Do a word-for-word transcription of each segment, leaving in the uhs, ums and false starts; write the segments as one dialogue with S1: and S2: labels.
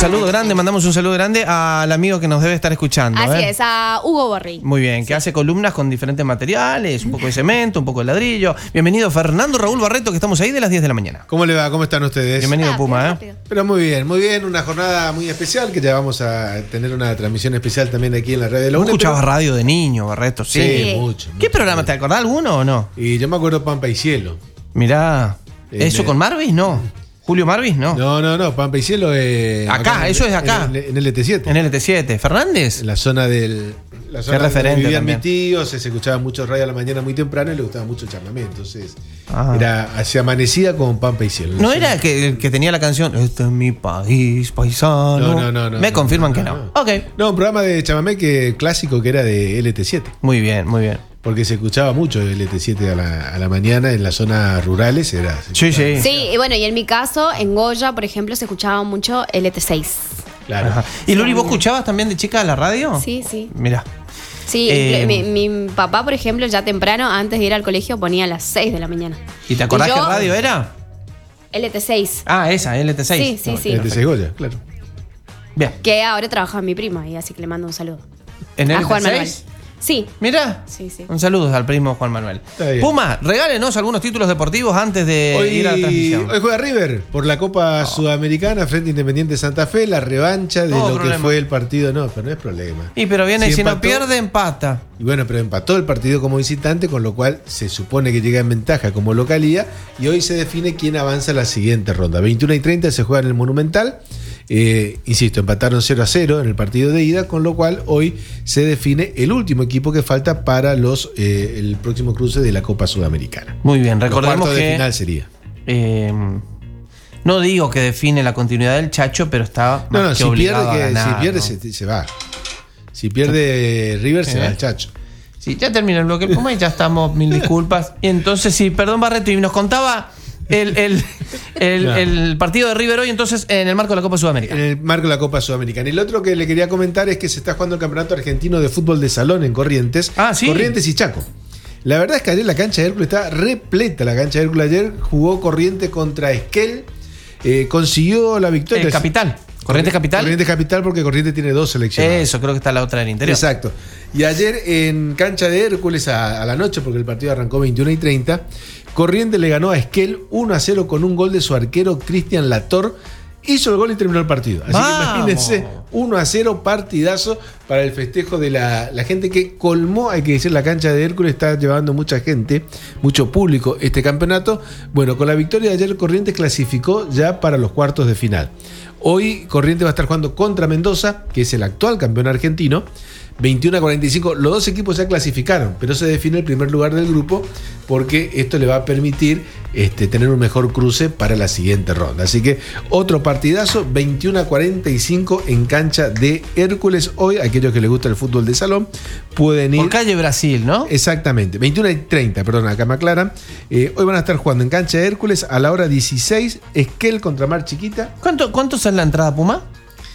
S1: saludo grande, mandamos un saludo grande al amigo que nos debe estar escuchando.
S2: Así
S1: ¿eh?
S2: es, a Hugo Borri.
S1: Muy bien, que
S2: sí.
S1: hace columnas con diferentes materiales, un poco de cemento, un poco de ladrillo. Bienvenido Fernando Raúl Barreto, que estamos ahí de las diez de la mañana.
S3: ¿Cómo le va? ¿Cómo están ustedes?
S1: Bienvenido
S2: Ah,
S1: Puma,
S2: rápido,
S1: ¿eh?
S3: Pero muy bien, muy bien, una jornada muy especial que ya vamos a tener una transmisión especial también aquí en la radio de la
S1: ¿Vos
S3: UNE.
S1: escuchabas
S3: pero...
S1: radio de niño, Barreto? Sí.
S3: Sí,
S2: Sí.
S3: mucho.
S1: ¿Qué
S3: mucho,
S1: programa?
S3: mucho.
S1: ¿Te acordás alguno o no?
S3: Y yo me acuerdo Pampa y Cielo.
S1: Mirá,
S3: Eh,
S1: ¿eso
S3: me-
S1: con Marvis? No. ¿Julio Marvis? No.
S3: No, no, no, Pampa y Cielo es...
S1: Acá, eso es acá.
S3: En, en L T siete.
S1: En L T siete. ¿Fernández?
S3: En la zona del... La zona
S1: Qué referente
S3: donde vivían
S1: también.
S3: mis tíos, se escuchaba mucho radio a la mañana muy temprano y le gustaba mucho el chamamé. Entonces,
S1: Ah.
S3: era, se amanecía con Pampa y Cielo.
S1: ¿No era que, el que tenía la canción Este es mi país, paisano?
S3: No, no, no, no,
S1: Me
S3: no,
S1: confirman
S3: no,
S1: que
S3: no,
S1: no.
S3: no.
S1: Ok.
S3: No, un programa de chamamé que, clásico que era de L T siete.
S1: Muy bien, muy bien.
S3: Porque se escuchaba mucho L T siete a la, a la mañana en las zonas rurales. Era, se
S1: Sí,
S3: escuchaba.
S1: sí.
S2: Sí, y bueno, y en mi caso, en Goya, por ejemplo, se escuchaba mucho L T seis.
S3: Claro.
S1: Ajá. ¿Y Luli, vos escuchabas también de chica la radio?
S2: Sí, sí.
S1: Mira.
S2: Sí,
S1: Eh,
S2: mi, mi papá, por ejemplo, ya temprano, antes de ir al colegio, ponía a las seis de la mañana.
S1: ¿Y te acordás
S2: Y yo-
S1: qué radio era?
S2: L T seis.
S1: Ah, esa, L T seis.
S2: Sí, sí,
S1: No,
S2: sí.
S3: L T seis Goya, claro.
S1: Bien.
S2: Que ahora trabaja mi prima, y así que le mando un saludo.
S1: ¿En
S2: a
S1: L T
S2: Juan Manuel.
S1: seis?
S2: Sí.
S1: Mira.
S2: Sí, sí.
S1: Un saludo al primo Juan Manuel.
S3: Está bien.
S1: Puma, regálenos algunos títulos deportivos antes de
S3: Hoy,
S1: ir a la transmisión.
S3: hoy juega River por la Copa Sudamericana frente a Independiente Santa Fe, la revancha de
S1: No,
S3: lo
S1: problema.
S3: que fue el partido. No, pero no es problema.
S1: Y pero viene,
S3: Si
S1: si, no
S3: empató-
S1: pierde, empata.
S3: Y bueno, pero empató el partido como visitante, con lo cual se supone que llega en ventaja como localía. Y hoy se define quién avanza a la siguiente ronda. veintiuno y treinta se juega en el Monumental. Eh, insisto, empataron cero a cero en el partido de ida, con lo cual hoy se define el último equipo que falta para los eh, el próximo cruce de la Copa Sudamericana.
S1: Muy bien,
S3: Los
S1: recordemos
S3: cuartos de
S1: que.
S3: final sería.
S1: eh, no digo que define la continuidad del Chacho, pero está más
S3: No, no,
S1: que
S3: si
S1: obligado
S3: pierde,
S1: a
S3: que,
S1: ganar,
S3: si pierde
S1: ¿no?
S3: se, se va. Si pierde River, se
S1: ¿Eh?
S3: va el Chacho.
S1: Sí, ya terminó el bloque Puma y ya estamos, mil disculpas. Y entonces, sí, perdón Barreto, y nos contaba el, el, el,
S3: No.
S1: el partido de River hoy, entonces, en el marco de la Copa
S3: En
S1: Sudamericana.
S3: el marco de la Copa Sudamericana. Y el otro que le quería comentar es que se está jugando el Campeonato Argentino de Fútbol de Salón en Corrientes.
S1: Ah, ¿sí?
S3: Corrientes y Chaco. La verdad es que ayer la cancha de Hércules está repleta. La cancha de Hércules ayer jugó Corrientes contra Esquel. Eh, consiguió la victoria.
S1: Eh, Capital. Corrientes Capital.
S3: Corrientes Capital, porque Corrientes tiene dos seleccionados.
S1: Eso, creo que está la otra del interior.
S3: Exacto. Y ayer en cancha de Hércules a, a la noche, porque el partido arrancó veintiuno y treinta, Corrientes le ganó a Esquel uno a cero con un gol de su arquero Cristian Lator. Hizo el gol y terminó el partido. Así
S1: ¡Vamos!
S3: que imagínense, uno a cero, partidazo para el festejo de la, la gente que colmó, hay que decir, la cancha de Hércules está llevando mucha gente, mucho público este campeonato. Bueno, con la victoria de ayer Corrientes clasificó ya para los cuartos de final. Hoy Corrientes va a estar jugando contra Mendoza, que es el actual campeón argentino. veintiuno a cuarenta y cinco, los dos equipos ya clasificaron, pero se define el primer lugar del grupo porque esto le va a permitir este, tener un mejor cruce para la siguiente ronda. Así que otro partidazo, veintiuno a cuarenta y cinco en cancha de Hércules. Hoy, aquellos que les gusta el fútbol de salón pueden ir.
S1: Por calle Brasil, ¿no?
S3: Exactamente, veintiuno y treinta, perdón, acá me aclaran. Eh, hoy van a estar jugando en cancha de Hércules a la hora dieciséis, Esquel contra Mar Chiquita.
S1: ¿Cuánto, ¿Cuánto sale la entrada, Puma?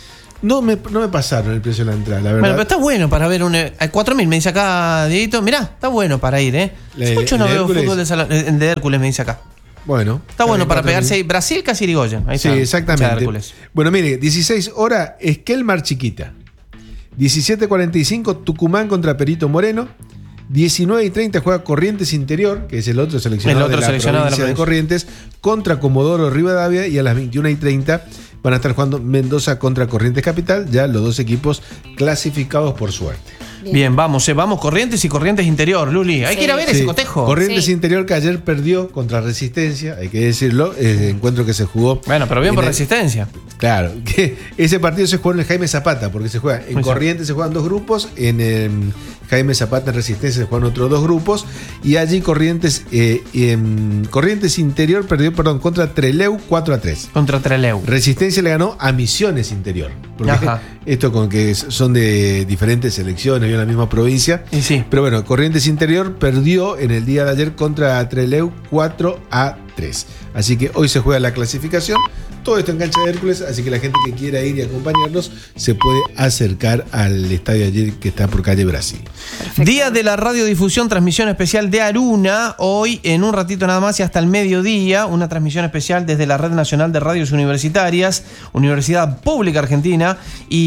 S3: No me, no me pasaron el precio de la entrada, la verdad.
S1: Bueno, pero está bueno para ver un. eh, cuatro mil, me dice acá, Dieguito. Mirá, está bueno para ir, ¿eh?
S3: La-
S1: Hace mucho
S3: el
S1: no
S3: de
S1: veo
S3: Hércules.
S1: fútbol de, salón, eh, de Hércules, me dice acá.
S3: Bueno.
S1: Está bueno para
S3: cuatro
S1: pegarse
S3: mil.
S1: ahí. Brasil, casi Irigoyen. Ahí
S3: Sí,
S1: está.
S3: exactamente.
S1: Cancha de Hércules.
S3: Bueno, mire, dieciséis horas, Esquel Mar Chiquita. diecisiete cuarenta y cinco, Tucumán contra Perito Moreno. diecinueve y treinta juega Corrientes Interior, que es el otro seleccionado,
S1: El otro
S3: de, la
S1: seleccionado de la
S3: provincia de
S1: provincia.
S3: Corrientes, contra Comodoro Rivadavia. Y a las veintiuna y treinta van a estar jugando Mendoza contra Corrientes Capital, ya los dos equipos clasificados por suerte.
S2: Bien.
S1: Bien, vamos, eh, vamos, Corrientes y Corrientes Interior, Luli. Hay
S2: Sí.
S1: que ir a ver
S3: Sí.
S1: ese cotejo.
S3: Corrientes
S2: Sí.
S3: Interior, que ayer perdió contra Resistencia, hay que decirlo, eh, encuentro que se jugó.
S1: Bueno, pero bien
S3: en
S1: por
S3: el-
S1: resistencia.
S3: Claro, que ese partido se jugó en el Jaime Zapata, porque se juega en
S1: Muy
S3: Corrientes se juegan dos grupos, en el Jaime Zapata en Resistencia se juegan otros dos grupos, y allí Corrientes eh, em, Corrientes Interior perdió, perdón, contra Trelew cuatro a tres.
S1: Contra Trelew.
S3: Resistencia le ganó a Misiones Interior. Porque
S1: Ajá.
S3: esto con que son de diferentes selecciones, en la misma provincia.
S1: Y sí.
S3: Pero bueno, Corrientes Interior perdió en el día de ayer contra Trelew cuatro a tres. Así que hoy se juega la clasificación. Todo esto en Cancha de Hércules, así que la gente que quiera ir y acompañarnos se puede acercar al estadio allí que está por calle Brasil.
S2: Perfecto.
S1: Día de la radiodifusión, transmisión especial de Aruna, hoy en un ratito nada más y hasta el mediodía, una transmisión especial desde la Red Nacional de Radios Universitarias, Universidad Pública Argentina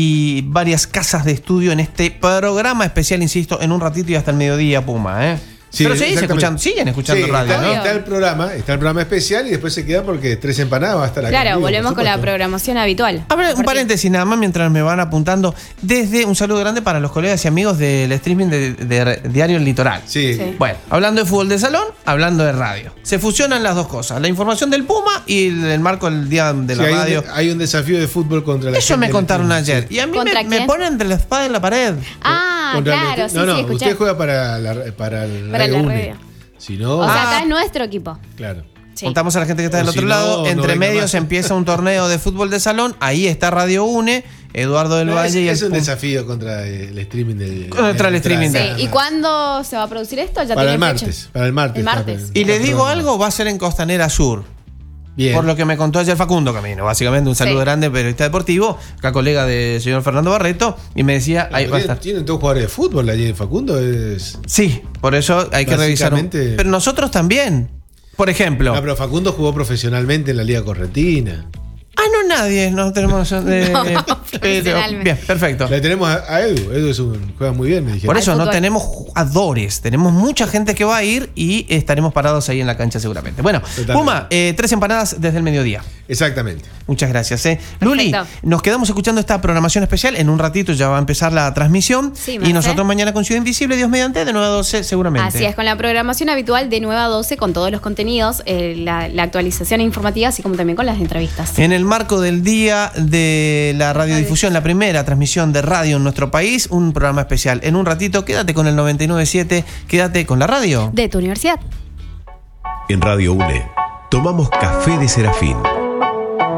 S1: y varias casas de estudio en este programa especial, insisto, en un ratito y hasta el mediodía, Puma, ¿eh?
S3: Sí,
S1: pero seguís
S3: exactamente.
S1: escuchando, siguen escuchando
S3: Sí,
S1: radio,
S3: está,
S1: ¿no?
S3: está el programa, está el programa especial y después se queda porque Tres Empanadas va a estar acá.
S2: Claro,
S3: conmigo,
S2: volvemos
S3: por
S2: con la
S3: supuesto.
S2: programación habitual.
S1: A ver, un paréntesis nada más mientras me van apuntando. Desde un saludo grande para los colegas y amigos del streaming de, de, de Diario El Litoral.
S3: Sí.
S2: Sí.
S1: Bueno, hablando de fútbol de salón, hablando de radio. Se fusionan las dos cosas, la información del Puma y el, el marco del día de la
S3: Sí, hay,
S1: radio.
S3: un, hay un desafío de fútbol contra la
S1: Eso me
S3: gente
S1: contaron
S3: del-
S1: ayer.
S3: sí.
S1: Y a mí
S2: ¿Contra
S1: me, me
S2: quién?
S1: ponen entre la espada y la pared.
S2: Ah,
S3: Contra el-
S2: claro, sí,
S3: no, no,
S2: sí, escuché.
S3: usted juega para, la, para el
S2: Para
S3: Radio
S2: la
S3: UNE.
S2: radio.
S3: Si no,
S2: O sea,
S1: Ah.
S2: acá es nuestro equipo.
S3: claro.
S2: Sí.
S1: Contamos a la gente que está
S3: O
S1: del
S3: si
S1: otro
S3: no,
S1: lado.
S3: no
S1: Entre
S3: venga
S1: medios
S3: más.
S1: empieza un torneo de fútbol de salón. Ahí está Radio UNE, Eduardo del
S3: No,
S1: Valle
S3: es,
S1: y el
S3: es un
S1: Puma.
S3: desafío contra el streaming del.
S1: Contra el streaming
S2: Sí.
S1: de-
S2: ¿Y cuándo se va a producir esto? Ya
S3: Para el
S2: tiene fecha.
S3: martes. Para el martes.
S2: El
S3: está-
S2: martes.
S3: está
S1: Y le digo
S3: programado.
S1: algo, va a ser en Costanera Sur.
S3: Bien.
S1: Por lo que me contó ayer Facundo Camino, básicamente un saludo
S2: Sí.
S1: grande, periodista deportivo, acá colega del señor Fernando Barreto, y me decía, ahí va a
S3: Tienen,
S1: estar.
S3: tienen todos jugadores de fútbol allí en Facundo. Es...
S1: Sí, por eso hay que revisar. un-
S3: Básicamente-
S1: Pero nosotros también. Por ejemplo.
S3: Ah, pero Facundo jugó profesionalmente en la Liga Correntina.
S1: Ah, no, nadie. No tenemos. eh,
S2: No,
S1: eh,
S2: profesionalmente.
S1: bien, perfecto.
S3: La tenemos a, a Edu. Edu es un, juega muy bien, me dijeron.
S1: Por
S2: Al
S1: eso no
S2: fútbol.
S1: tenemos jugadores, tenemos mucha gente que va a ir y estaremos parados ahí en la cancha seguramente. Bueno,
S3: Totalmente.
S1: Puma, eh, tres empanadas desde el mediodía.
S3: Exactamente.
S1: Muchas gracias. Eh. Luli,
S2: Perfecto.
S1: nos quedamos escuchando esta programación especial. En un ratito ya va a empezar la transmisión.
S2: Sí,
S1: y
S2: Marce.
S1: nosotros mañana con Ciudad Invisible, Dios mediante, de nueve a doce seguramente.
S2: Así es, con la programación habitual de nueve a doce, con todos los contenidos, eh, la, la actualización informativa, así como también con las entrevistas.
S1: En el marco del Día de la Radiodifusión, la primera transmisión de radio en nuestro país, un programa especial. En un ratito, quédate con el noventa y nueve punto siete, quédate con la radio.
S2: De tu universidad.
S4: En Radio UNE, tomamos café de Serafín.